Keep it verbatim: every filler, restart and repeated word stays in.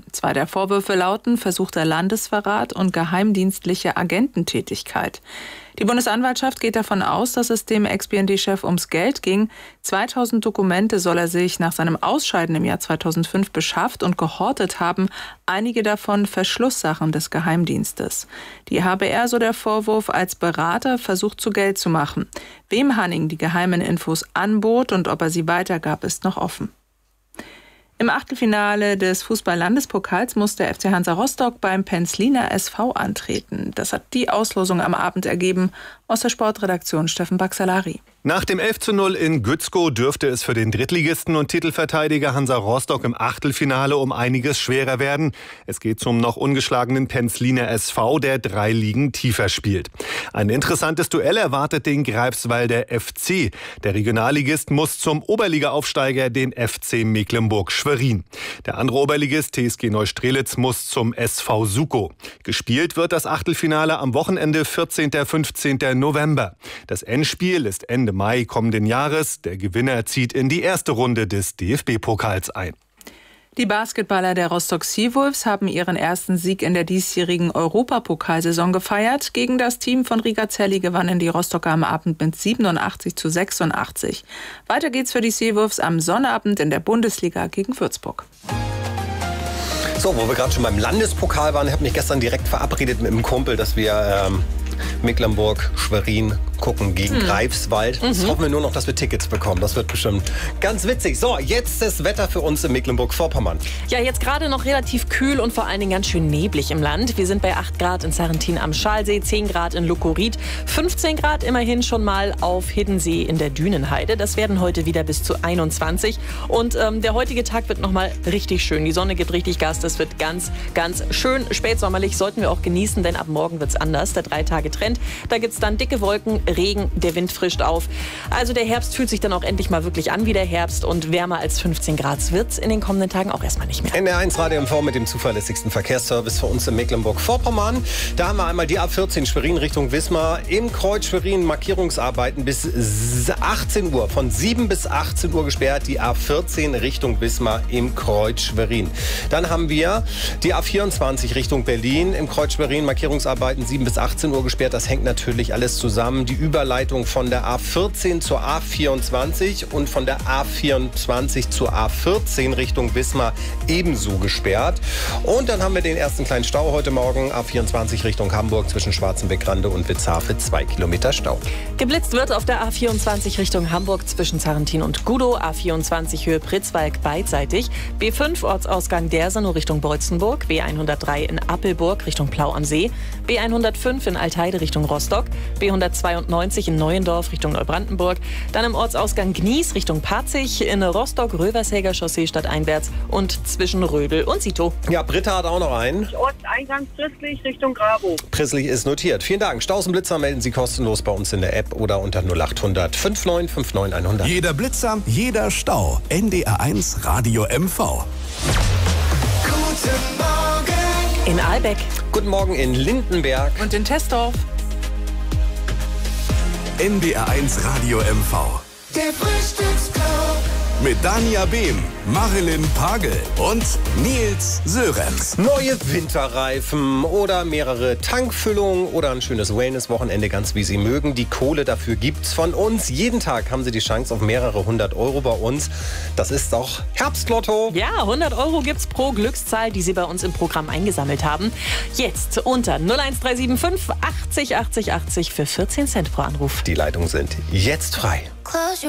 Zwei der Vorwürfe lauten versuchter Landesverrat und geheimdienstliche Agententätigkeit. Die Bundesanwaltschaft geht davon aus, dass es dem Ex-B N D-Chef ums Geld ging. zweitausend Dokumente soll er sich nach seinem Ausscheiden im Jahr zweitausendfünf beschafft und gehortet haben, einige davon Verschlusssachen des Geheimdienstes. Die habe er, so der Vorwurf, als Berater versucht, zu Geld zu machen. Wem Hanning die geheimen Infos anbot und ob er sie weitergab, ist noch offen. Im Achtelfinale des Fußball-Landespokals muss der F C Hansa Rostock beim Penzliner S V antreten. Das hat die Auslosung am Abend ergeben. Aus der Sportredaktion Steffen Baxalari. Nach dem elf zu null in Gützkow dürfte es für den Drittligisten und Titelverteidiger Hansa Rostock im Achtelfinale um einiges schwerer werden. Es geht zum noch ungeschlagenen Penzliner S V, der drei Ligen tiefer spielt. Ein interessantes Duell erwartet den Greifswalder F C. Der Regionalligist muss zum Oberliga-Aufsteiger, den F C Mecklenburg-Schwerin. Der andere Oberligist, T S G Neustrelitz, muss zum S V Sukow. Gespielt wird das Achtelfinale am Wochenende vierzehnten und fünfzehnten November. Das Endspiel ist Ende Mai kommenden Jahres. Der Gewinner zieht in die erste Runde des D F B-Pokals ein. Die Basketballer der Rostock Seawolves haben ihren ersten Sieg in der diesjährigen Europapokalsaison gefeiert. Gegen das Team von Riga Celli gewannen die Rostocker am Abend mit siebenundachtzig zu sechsundachtzig. Weiter geht's für die Seawolves am Sonnabend in der Bundesliga gegen Würzburg. So, wo wir gerade schon beim Landespokal waren, ich habe mich gestern direkt verabredet mit einem Kumpel, dass wir ähm, Mecklenburg, Schwerin gucken gegen hm. Greifswald. Jetzt mhm. hoffen wir nur noch, dass wir Tickets bekommen. Das wird bestimmt ganz witzig. So, jetzt das Wetter für uns in Mecklenburg-Vorpommern. Ja, jetzt gerade noch relativ kühl und vor allen Dingen ganz schön neblig im Land. Wir sind bei acht Grad in Sarrentin am Schalsee, zehn Grad in Lukorit, fünfzehn Grad immerhin schon mal auf Hiddensee in der Dünenheide. Das werden heute wieder bis zu einundzwanzig. Und ähm, der heutige Tag wird noch mal richtig schön. Die Sonne gibt richtig Gas. Das wird ganz, ganz schön. Spätsommerlich sollten wir auch genießen, denn ab morgen wird es anders. Der Drei-Tage-Trend. Da gibt es dann dicke Wolken, Regen, der Wind frischt auf. Also der Herbst fühlt sich dann auch endlich mal wirklich an wie der Herbst und wärmer als fünfzehn Grad wird es in den kommenden Tagen auch erstmal nicht mehr. N D R eins Radio M V mit dem zuverlässigsten Verkehrsservice für uns in Mecklenburg-Vorpommern. Da haben wir einmal die A vierzehn Schwerin Richtung Wismar. Im Kreuz Schwerin Markierungsarbeiten bis achtzehn Uhr. Von sieben bis achtzehn Uhr gesperrt. Die A vierzehn Richtung Wismar im Kreuz Schwerin. Dann haben wir die A vierundzwanzig Richtung Berlin. Im Kreuz Schwerin Markierungsarbeiten sieben bis achtzehn Uhr gesperrt. Das hängt natürlich alles zusammen. Die Überleitung von der A vierzehn zur A vierundzwanzig und von der A vierundzwanzig zur A vierzehn Richtung Wismar ebenso gesperrt. Und dann haben wir den ersten kleinen Stau heute Morgen. A vierundzwanzig Richtung Hamburg zwischen Schwarzenbeck-Rande und Witzhafe, zwei Kilometer Stau. Geblitzt wird auf der A vierundzwanzig Richtung Hamburg zwischen Sarrentin und Gudow. A vierundzwanzig Höhe Pritzwalk beidseitig. B fünf Ortsausgang Dersenow Richtung Beutzenburg. B hundertdrei in Appelburg Richtung Plau am See. B hundertfünf in Altheide Richtung Rostock. B hundertzweiundneunzig in Neuendorf Richtung Neubrandenburg. Dann im Ortsausgang Gnies Richtung Parzig. In Rostock Rövershäger Chaussee stadteinwärts und zwischen Rödel und Sito. Ja, Britta hat auch noch einen. Ortseingang Prisslich Richtung Grabow. Prisslich ist notiert. Vielen Dank. Staus und Blitzer melden Sie kostenlos bei uns in der App oder unter null acht hundert fünfundneunzig neunundfünfzig hundert. Jeder Blitzer, jeder Stau. N D R eins Radio M V. Guten Morgen in Ahlbeck. Guten Morgen in Lindenberg. Und in Tesdorf. N D R eins Radio M V. Der Frühstücksclub. Mit Dania Behm, Marilyn Pagel und Nils Sörenz. Neue Winterreifen oder mehrere Tankfüllungen oder ein schönes Wellness-Wochenende, ganz wie Sie mögen. Die Kohle dafür gibt's von uns. Jeden Tag haben Sie die Chance auf mehrere hundert Euro bei uns. Das ist doch Herbstlotto. Ja, hundert Euro gibt's pro Glückszahl, die Sie bei uns im Programm eingesammelt haben. Jetzt unter null eins drei sieben fünf achtzig achtzig achtzig für vierzehn Cent pro Anruf. Die Leitungen sind jetzt frei.